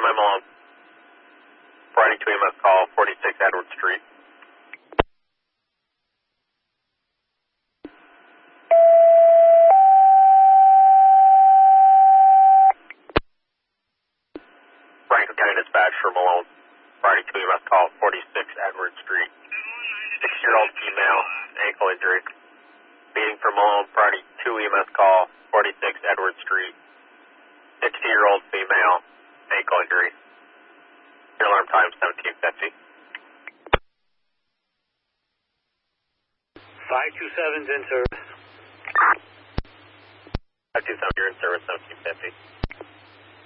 Malone. Friday 2 EMS call, 46 Edward Street. Franklin County Dispatch for Malone. Friday 2 EMS call, 46 Edward Street. 6-year-old female, ankle injury. Meeting for Malone, Friday 2 EMS call, 46 Edward Street. 60-year-old female, ankle injury. Your alarm time 1750. 527's in service. 527, you're in service 1750.